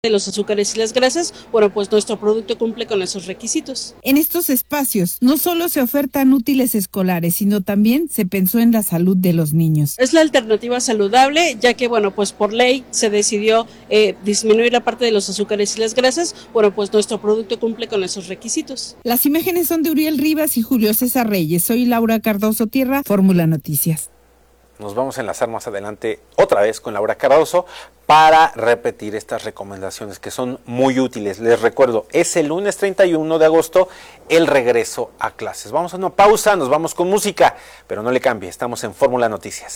de los azúcares y las grasas, bueno, pues nuestro producto cumple con esos requisitos. En estos espacios no solo se ofertan útiles escolares, sino también se pensó en la salud de los niños. Es la alternativa saludable, ya que, bueno, pues por ley se decidió disminuir la parte de los azúcares y las grasas, bueno, pues nuestro producto cumple con esos requisitos. Las imágenes son de Uriel Rivas y Julio César Reyes. Soy Laura Cardoso Tierra, Fórmula Noticias. Nos vamos a enlazar más adelante otra vez con Laura Cardoso para repetir estas recomendaciones que son muy útiles. Les recuerdo, es el lunes 31 de agosto el regreso a clases. Vamos a una pausa, nos vamos con música, pero no le cambie, estamos en Fórmula Noticias.